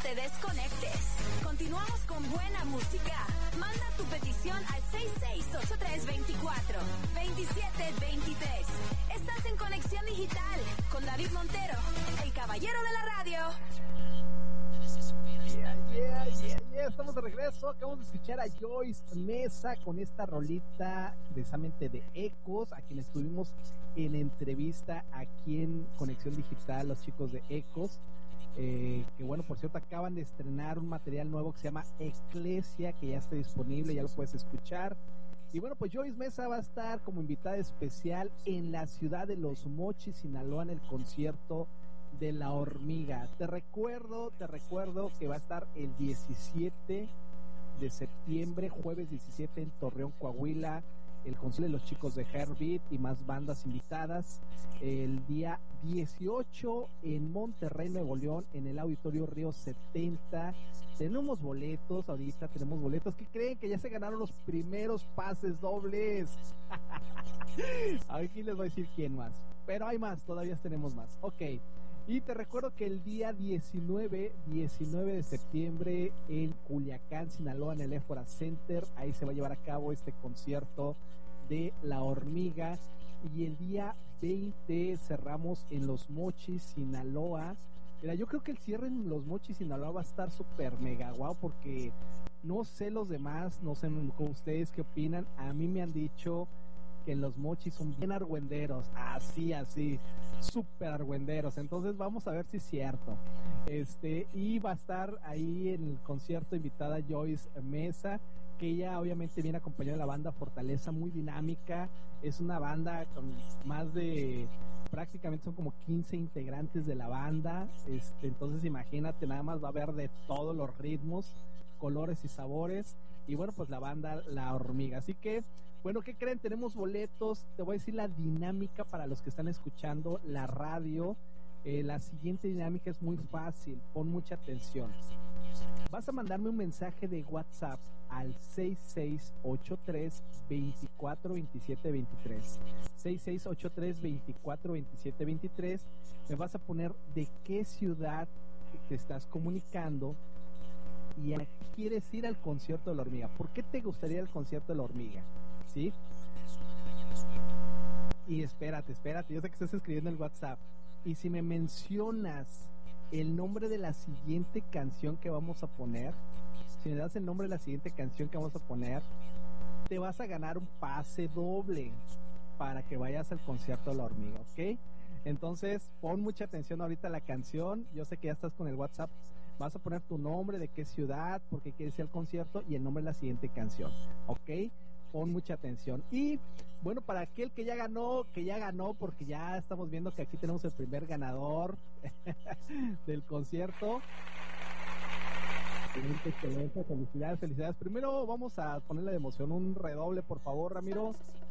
te desconectes. Continuamos con buena música. Manda tu petición al 668324-2723. Estás en Conexión Digital con David Montero, el caballero de la radio. Yeah, estamos de regreso. Acabamos de escuchar a Joyce Mesa con esta rolita precisamente de Ecos, a quien estuvimos en entrevista aquí en Conexión Digital, los chicos de Ecos, que bueno, por cierto, acaban de estrenar un material nuevo que se llama Eclesia, que ya está disponible, ya lo puedes escuchar. Y bueno, pues Joyce Mesa va a estar como invitada especial en la ciudad de Los Mochis, Sinaloa, en el concierto de La Hormiga. Te recuerdo que va a estar el 17 de septiembre, jueves 17, en Torreón, Coahuila, el concierto de los chicos de Heartbeat y más bandas invitadas. El día 18 en Monterrey, Nuevo León, en el Auditorio Río 70. Tenemos boletos, ahorita tenemos boletos. ¿Qué creen? Que ya se ganaron los primeros pases dobles. A ver quién les va a decir quién más. Pero hay más, todavía tenemos más. Ok. Y te recuerdo que el día 19 de septiembre en Culiacán, Sinaloa, en el Éfora Center, ahí se va a llevar a cabo este concierto de La Hormiga. Y el día 20 cerramos en Los Mochis, Sinaloa. Mira, yo creo que el cierre en Los Mochis, Sinaloa va a estar súper mega guau, porque no sé los demás, no sé con ustedes qué opinan. A mí me han dicho que en Los Mochis son bien argüenderos, así, súper argüenderos. Entonces vamos a ver si es cierto. Y va a estar ahí en el concierto invitada Joyce Mesa, que ella obviamente viene acompañada de la banda Fortaleza, muy dinámica. Es una banda con más de, prácticamente son como 15 integrantes de la banda. Entonces imagínate, nada más va a haber de todos los ritmos, colores y sabores. Y bueno, pues la banda La Hormiga. Así que, bueno, ¿qué creen? Tenemos boletos. Te voy a decir la dinámica para los que están escuchando la radio. La siguiente dinámica es muy fácil. Pon mucha atención. Vas a mandarme un mensaje de WhatsApp al 6683-242723. 6683-242723. Me vas a poner de qué ciudad te estás comunicando y a qué quieres ir al concierto de La Hormiga. ¿Por qué te gustaría el concierto de La Hormiga? ¿Sí? Y espérate, yo sé que estás escribiendo el WhatsApp. Y si me mencionas el nombre de la siguiente canción que vamos a poner, si me das el nombre de la siguiente canción que vamos a poner, te vas a ganar un pase doble para que vayas al concierto de La Hormiga, ¿ok? Entonces, pon mucha atención ahorita a la canción. Yo sé que ya estás con el WhatsApp. Vas a poner tu nombre, de qué ciudad, por qué quieres ir al concierto y el nombre de la siguiente canción, ¿ok? Pon mucha atención. Y bueno, para aquel que ya ganó, porque ya estamos viendo que aquí tenemos el primer ganador del concierto. Excelente, felicidades. Primero vamos a ponerle de emoción un redoble, por favor, Ramiro.